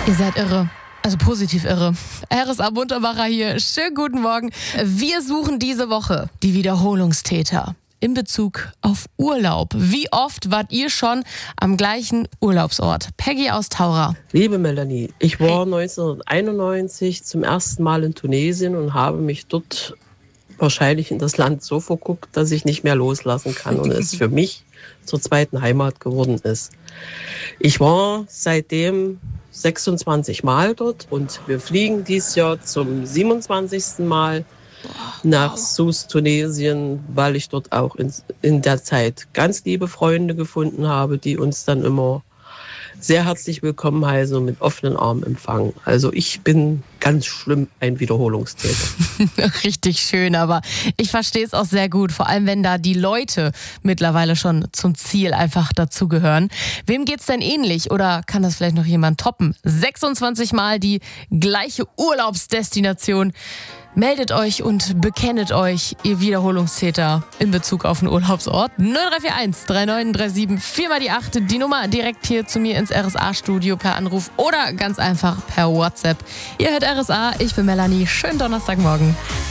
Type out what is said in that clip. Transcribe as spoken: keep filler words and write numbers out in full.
Ihr seid irre. Also positiv irre. R S A Muntermacher hier. Schönen guten Morgen. Wir suchen diese Woche die Wiederholungstäter in Bezug auf Urlaub. Wie oft wart ihr schon am gleichen Urlaubsort? Peggy aus Taura. Liebe Melanie, ich war neunzehnhunderteinundneunzig zum ersten Mal in Tunesien und habe mich dort wahrscheinlich in das Land so verguckt, dass ich nicht mehr loslassen kann und es für mich zur zweiten Heimat geworden ist. Ich war seitdem sechsundzwanzig Mal dort und wir fliegen dieses Jahr zum siebenundzwanzigsten Mal nach Sousse, Tunesien, weil ich dort auch in, in der Zeit ganz liebe Freunde gefunden habe, die uns dann immer sehr herzlich willkommen heißen und mit offenen Armen empfangen. Also ich bin ganz schlimm ein Wiederholungstäter. Richtig schön, aber ich verstehe es auch sehr gut, vor allem wenn da die Leute mittlerweile schon zum Ziel einfach dazugehören. Wem geht's denn ähnlich oder kann das vielleicht noch jemand toppen? sechsundzwanzig Mal die gleiche Urlaubsdestination. Meldet euch und bekennet euch, ihr Wiederholungstäter, in Bezug auf den Urlaubsort. null drei vier eins drei neun drei sieben vier mal die acht, die Nummer direkt hier zu mir ins R S A-Studio per Anruf oder ganz einfach per WhatsApp. Ihr hört R S A, ich bin Melanie. Schönen Donnerstagmorgen.